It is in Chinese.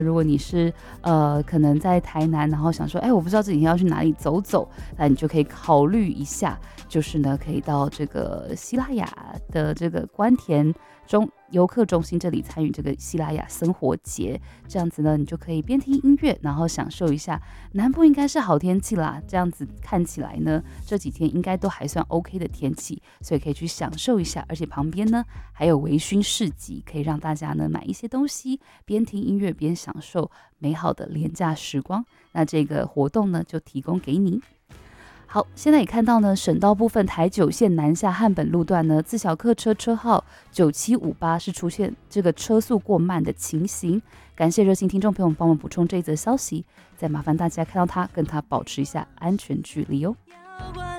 如果你是可能在台南，然后想说，哎，我不知道这几天要去哪里走走，那你就可以考虑一下，就是呢，可以到这个西拉雅的这个关田游客中心这里参与这个西拉雅生活节，这样子呢，你就可以边听音乐，然后享受一下。南部应该是好天气啦，这样子看起来呢，这几天应该都还算 OK 的天气，所以可以去享受一下。而且旁边呢还有微醺市集，可以让大家呢买一些东西，边听音乐边享受美好的廉价时光。那这个活动呢就提供给你。好，现在也看到呢，省道部分台九线南下汉本路段呢，自小客车车号9758是出现这个车速过慢的情形。感谢热心听众朋友们帮我补充这一则消息，再麻烦大家看到它，跟它保持一下安全距离哦。